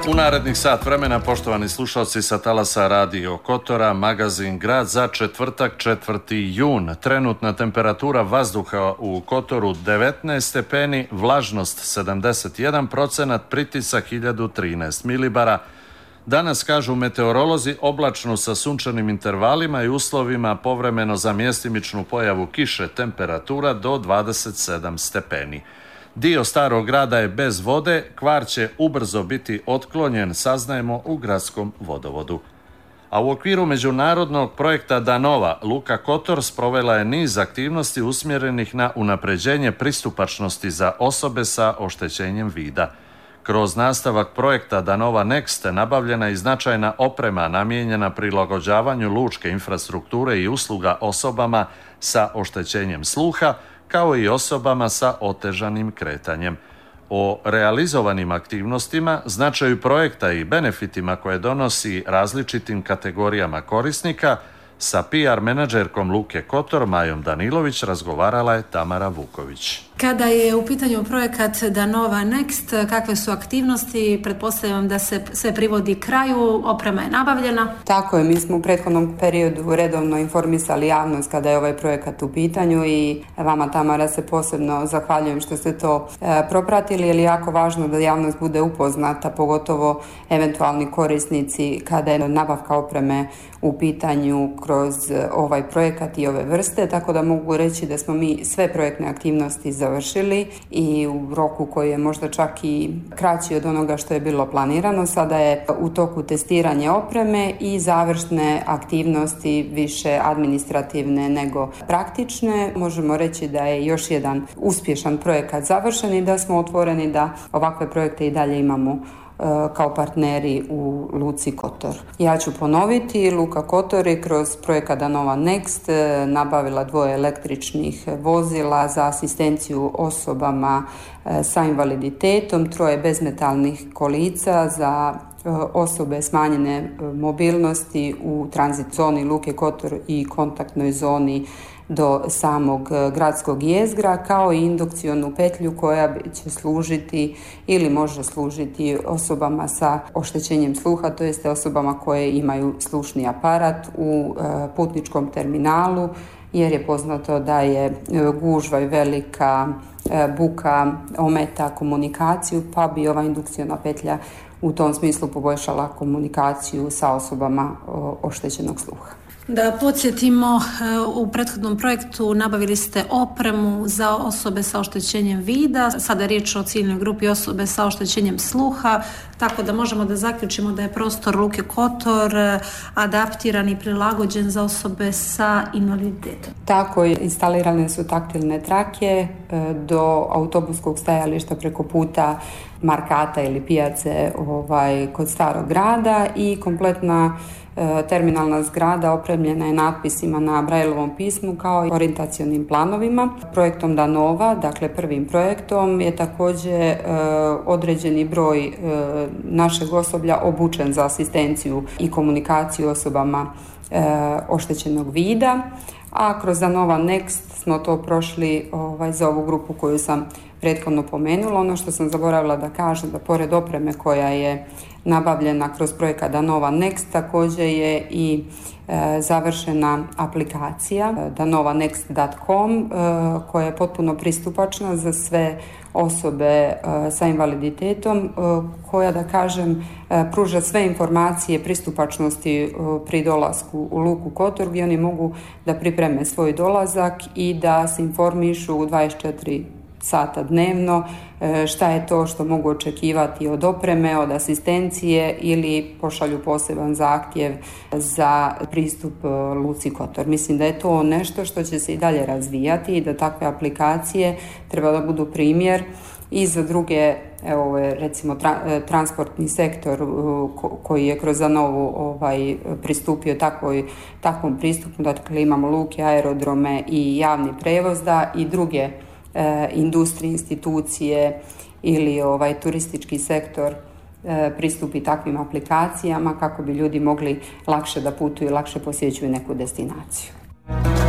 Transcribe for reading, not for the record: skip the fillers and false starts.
U narednih sat vremena, poštovani slušalci sa talasa Radio Kotora, magazin Grad za četvrtak 4. jun. Trenutna temperatura vazduha u Kotoru 19 stepeni, vlažnost 71%, pritisak 1013 milibara. Danas, kažu meteorolozi, oblačno sa sunčanim intervalima i uslovima povremeno za mjestimičnu pojavu kiše, temperatura do 27 stepeni. Dio starog grada je bez vode, kvar će ubrzo biti otklonjen, saznajemo u gradskom vodovodu. A u okviru međunarodnog projekta Danova, Luka Kotor sprovela je niz aktivnosti usmjerenih na unapređenje pristupačnosti za osobe sa oštećenjem vida. Kroz nastavak projekta Danova Next nabavljena je značajna oprema namijenjena prilagođavanju lučke infrastrukture i usluga osobama sa oštećenjem sluha, kao i osobama sa otežanim kretanjem. O realizovanim aktivnostima, značaju projekta i benefitima koje donosi različitim kategorijama korisnika, sa PR menadžerkom Luke Kotor, Majom Danilović, razgovarala je Tamara Vuković. Kada je u pitanju projekat Danova Next, kakve su aktivnosti? Pretpostavljam da se sve privodi kraju, oprema je nabavljena. Tako je, mi smo u prethodnom periodu redovno informisali javnost kada je ovaj projekat u pitanju i vama, Tamara, se posebno zahvaljujem što ste to propratili, jer je jako važno da javnost bude upoznata, pogotovo eventualni korisnici kada je nabavka opreme u pitanju kroz ovaj projekat i ove vrste, tako da mogu reći da smo mi sve projektne aktivnosti završili i u roku koji je možda čak i kraći od onoga što je bilo planirano. Sada je u toku testiranje opreme i završne aktivnosti, više administrativne nego praktične. Možemo reći da je još jedan uspješan projekat završen i da smo otvoreni da ovakve projekte i dalje imamo kao partneri u Luci Kotor. Ja ću ponoviti, Luka Kotor je kroz projekat Danova Next nabavila 2 električnih vozila za asistenciju osobama sa invaliditetom, 3 bezmetalnih kolica za osobe smanjene mobilnosti u tranzit zoni Luke Kotor i kontaktnoj zoni do samog gradskog jezgra, kao i indukcionu petlju koja će služiti ili može služiti osobama sa oštećenjem sluha, to jest osobama koje imaju slušni aparat u putničkom terminalu, jer je poznato da je gužva i velika buka ometa komunikaciju, pa bi ova indukciona petlja u tom smislu poboljšala komunikaciju sa osobama oštećenog sluha. Da podsjetimo, u prethodnom projektu nabavili ste opremu za osobe sa oštećenjem vida, sada je riječ o ciljnoj grupi osobe sa oštećenjem sluha, tako da možemo da zaključimo da je prostor Luke Kotor adaptiran i prilagođen za osobe sa invaliditetom. Tako je, instalirane su taktilne trake do autobuskog stajališta preko puta Markata ili pijace kod starog grada i kompletna terminalna zgrada opremljena je natpisima na Brajlovom pismu kao i orijentacionim planovima. Projektom Danova, dakle prvim projektom, je također određeni broj našeg osoblja obučen za asistenciju i komunikaciju osobama oštećenog vida, a kroz Danova Next smo to prošli za ovu grupu koju sam prethodno pomenula. Ono što sam zaboravila da kažem, da pored opreme koja je nabavljena kroz projekat Danova Next, također je i završena aplikacija danovanext.com koja je potpuno pristupačna za sve osobe sa invaliditetom, koja, da kažem, pruža sve informacije pristupačnosti pri dolasku u Luku Kotor, gdje oni mogu da pripreme svoj dolazak i da se informišu u 24 sata dnevno šta je to što mogu očekivati od opreme, od asistencije ili pošalju poseban zahtjev za pristup Luci Kotor. Mislim da je to nešto što će se i dalje razvijati i da takve aplikacije treba da budu primjer i za druge, evo recimo transportni sektor koji je kroz Danovu pristupio takvom pristupu, dakle imamo luke, aerodrome i javni prevoz, da i druge industrije, institucije ili turistički sektor pristupi takvim aplikacijama kako bi ljudi mogli lakše da putuju i lakše posjećuju neku destinaciju.